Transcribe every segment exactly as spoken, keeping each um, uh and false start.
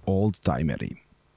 Oldtimeri.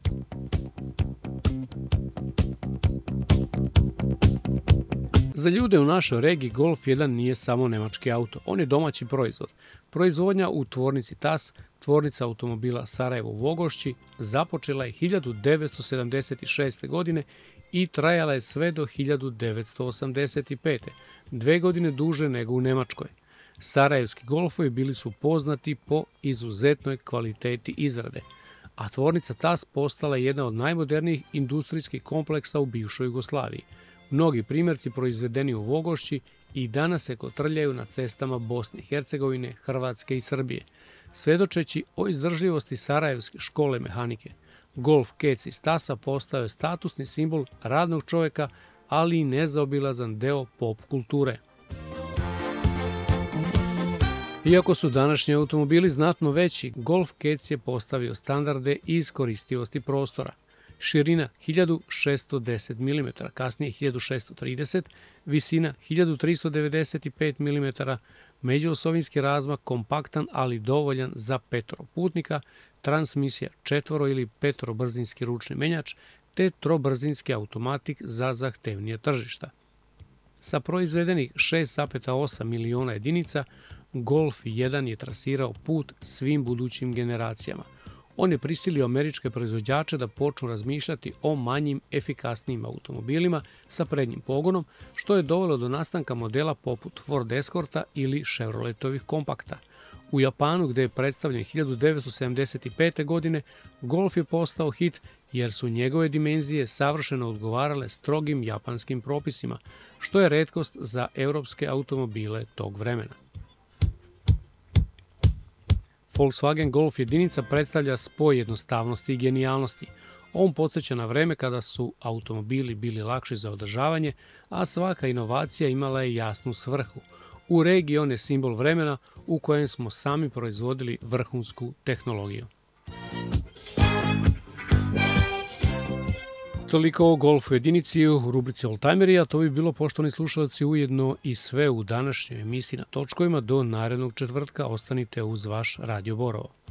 Za ljude u našoj regiji Golf jedan nije samo nemački auto, on je domaći proizvod. Proizvodnja u tvornici T A S, tvornica automobila Sarajevo u Vogošći, započela je hiljadu devetsto sedamdeset šeste. godine i trajala je sve do hiljadu devetsto osamdeset pete. dve godine duže nego u Nemačkoj. Sarajevski Golfovi bili su poznati po izuzetnoj kvaliteti izrade, a tvornica T A S postala je jedna od najmodernijih industrijskih kompleksa u bivšoj Jugoslaviji. Mnogi primjerci proizvedeni u Vogošći i danas se kotrljaju na cestama Bosne i Hercegovine, Hrvatske i Srbije, svedočeći o izdržljivosti Sarajevske škole mehanike. Golf Kec iz T A S-a postao je statusni simbol radnog čovjeka, ali i nezaobilazan deo pop kulture. Iako su današnji automobili znatno veći, Golf Kec je postavio standarde iskoristivosti prostora. Širina hiljadu šessto deset milimetara, kasnije hiljadu šessto trideset, visina hiljadu tristo devedeset pet milimetara, međuosovinski razmak kompaktan, ali dovoljan za petoro putnika, transmisija četvoro ili petorobrzinski ručni menjač, te trobrzinski automatik za zahtevnije tržišta. Sa proizvedenih šest zarez osam miliona jedinica, Golf jedan je trasirao put svim budućim generacijama. On je prisilio američke proizvođače da počnu razmišljati o manjim, efikasnijim automobilima sa prednjim pogonom, što je dovelo do nastanka modela poput Ford Escorta ili Chevroletovih kompakta. U Japanu, gde je predstavljen hiljadu devetsto sedamdeset pete. godine, Golf je postao hit jer su njegove dimenzije savršeno odgovarale strogim japanskim propisima, što je retkost za europske automobile tog vremena. Volkswagen Golf jedinica predstavlja spoj jednostavnosti i genijalnosti. On podsjeća na vreme kada su automobili bili lakši za održavanje, a svaka inovacija imala je jasnu svrhu. U regiji on je simbol vremena u kojem smo sami proizvodili vrhunsku tehnologiju. Toliko o Golfu jedinici u rubrici Oldtimeri, a to bi bilo, poštovani slušalci, ujedno i sve u današnjoj emisiji Na točkovima. Do narednog četvrtka ostanite uz vaš Radio Borovo.